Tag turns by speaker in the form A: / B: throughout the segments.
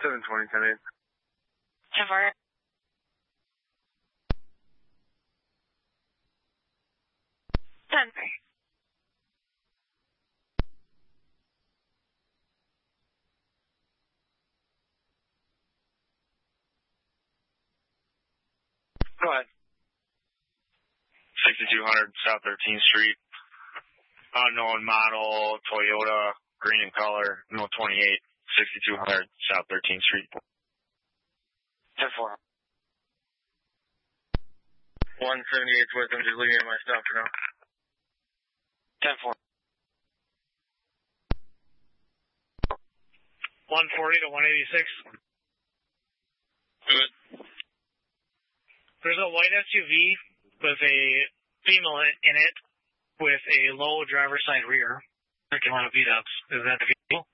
A: 720, 10-8.
B: 10-4.
A: Go ahead.
C: 6200 South 13th Street. Unknown model, Toyota, green in color, no 28, 6200 South 13th Street.
B: 10-4.
A: 178 with them, just leaving my stuff for now.
B: 10-4.
D: 140 to 186.
A: Good.
D: There's a white SUV with a female in it with a low driver's side rear. Working on a beat-ups. Is that the vehicle?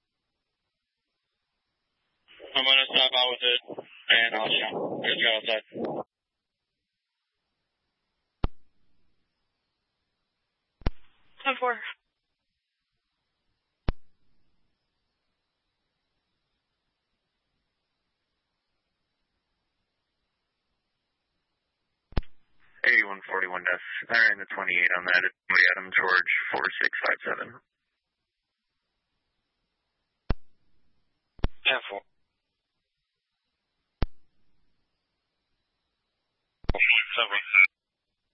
A: I'm going to stop out with it, and I'll just go outside.
B: 10-4.
C: 8141 I ran the 28 on that. It's Adam George 4657.
B: 10-4.